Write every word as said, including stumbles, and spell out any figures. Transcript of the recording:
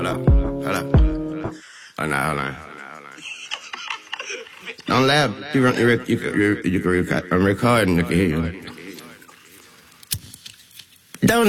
Hold up, hold up. Hold on, hold on. Don't laugh. You, you, you, you, you, you, I'm recording. You can hear you. Don't